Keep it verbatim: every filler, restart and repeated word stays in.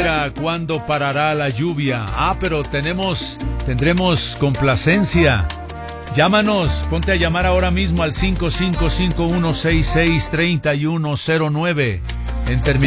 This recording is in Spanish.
pregunta cuándo parará la lluvia. Ah, pero tenemos, tendremos complacencia. Llámanos, ponte a llamar ahora mismo al cinco cinco cinco, uno seis seis, tres uno cero nueve. En termi-